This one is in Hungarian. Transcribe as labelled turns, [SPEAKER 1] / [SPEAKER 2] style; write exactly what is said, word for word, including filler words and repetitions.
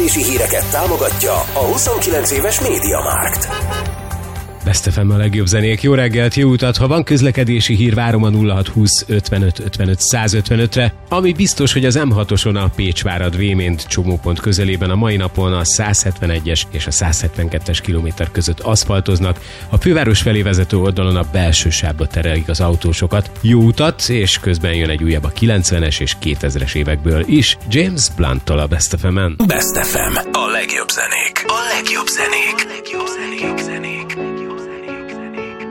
[SPEAKER 1] közlekedési híreket támogatja a huszonkilenc éves MediaMarkt.
[SPEAKER 2] Best ef em a legjobb zenék. Jó reggelt, jó utat! Ha van közlekedési hír, várom a nulla hat húsz ötvenöt ötvenöt száz ötvenötre. Ami biztos, hogy az em hatoson a Pécsvárad-Vémént csomópont közelében a mai napon a száz hetvenegyes és a száz hetvenkettes kilométer között aszfaltoznak. A főváros felé vezető oldalon a belső sávba terelik az autósokat. Jó utat, és közben jön egy újabb a kilencvenes és kétezres évekből is. James Blunt-tól a Best ef emen.
[SPEAKER 1] Best ef em. A legjobb zenék. A legjobb zenék. A legjobb zenék.